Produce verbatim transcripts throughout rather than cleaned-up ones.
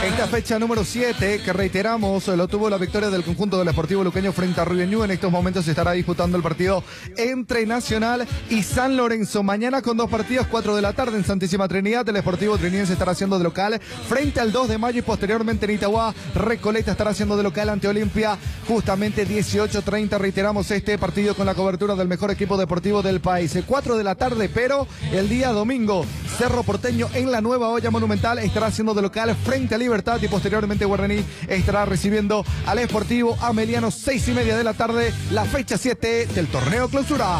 Esta fecha número siete, que reiteramos, lo tuvo la victoria del conjunto del Sportivo Luqueño frente a Rubio Ñu. En estos momentos se estará disputando el partido entre Nacional y San Lorenzo. Mañana con dos partidos, cuatro de la tarde en Santísima Trinidad. El Sportivo Triniense estará haciendo de local frente al dos de mayo y posteriormente en Itagua, Recoleta estará haciendo de local ante Olimpia, justamente dieciocho treinta. Reiteramos este partido con la cobertura del mejor equipo deportivo del país. cuatro de la tarde, pero el día domingo, Cerro Porteño en la Nueva Olla Monumental estará haciendo de local frente a Libertad y posteriormente Guaraní estará recibiendo al Sportivo Ameliano, seis y media de la tarde, la fecha siete del torneo clausura.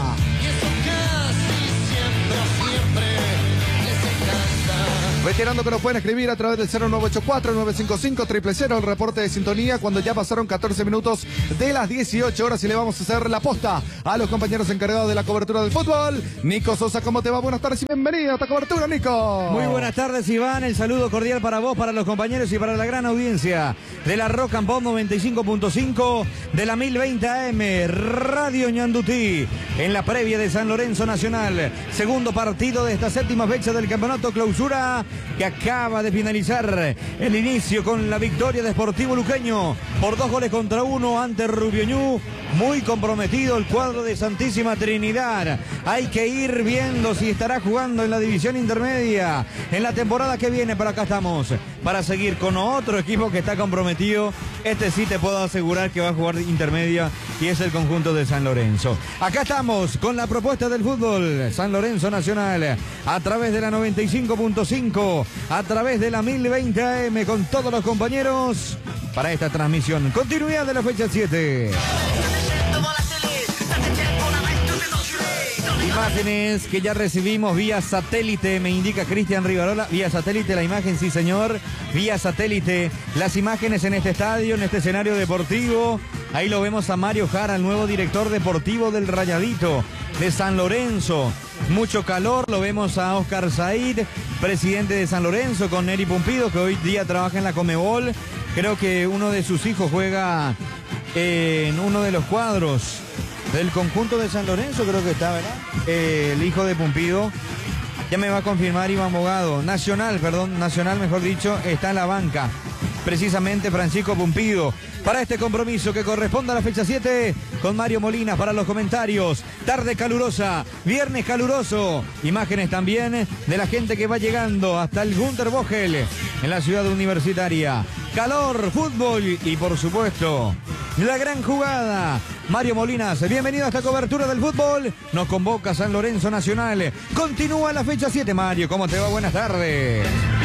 Reiterando que nos pueden escribir a través del cero nueve ocho cuatro, nueve cinco cinco, cero cero cero, el reporte de sintonía cuando ya pasaron catorce minutos de las dieciocho horas y le vamos a hacer la posta a los compañeros encargados de la cobertura del fútbol. Nico Sosa, ¿cómo te va? Buenas tardes y bienvenido a esta cobertura, Nico. Muy buenas tardes, Iván. El saludo cordial para vos, para los compañeros y para la gran audiencia de la Rock and Pop noventa y cinco punto cinco, de la mil veinte A M, Radio Ñandutí, en la previa de San Lorenzo Nacional. Segundo partido de esta séptima fecha del campeonato clausura, que acaba de finalizar el inicio con la victoria de Sportivo Luqueño por dos goles contra uno ante Rubio Ñu. Muy comprometido el cuadro de Santísima Trinidad. Hay que ir viendo si estará jugando en la división intermedia en la temporada que viene, pero acá estamos para seguir con otro equipo que está comprometido. Este sí te puedo asegurar que va a jugar intermedia y es el conjunto de San Lorenzo. Acá estamos con la propuesta del fútbol San Lorenzo Nacional a través de la noventa y cinco punto cinco, a través de la mil veinte A M, con todos los compañeros para esta transmisión. Continuidad de la fecha siete. Imágenes que ya recibimos vía satélite, me indica Cristian Rivarola. Vía satélite la imagen, sí señor. Vía satélite las imágenes en este estadio, en este escenario deportivo. Ahí lo vemos a Mario Jara, el nuevo director deportivo del Rayadito de San Lorenzo. Mucho calor, lo vemos a Oscar Said, presidente de San Lorenzo, con Neri Pumpido, que hoy día trabaja en la Comebol. Creo que uno de sus hijos juega en uno de los cuadros del conjunto de San Lorenzo, creo que está, ¿verdad? Eh, el hijo de Pumpido. Ya me va a confirmar Iván Bogado. Nacional, perdón, Nacional, mejor dicho, está en la banca. Precisamente Francisco Pumpido. Para este compromiso que corresponde a la fecha siete, con Mario Molina para los comentarios. Tarde calurosa, viernes caluroso. Imágenes también de la gente que va llegando hasta el Gunter Vogel en la ciudad universitaria. Calor, fútbol y por supuesto la gran jugada. Mario Molinas, bienvenido a esta cobertura del fútbol. Nos convoca San Lorenzo Nacional. Continúa la fecha siete. Mario, ¿cómo te va? Buenas tardes.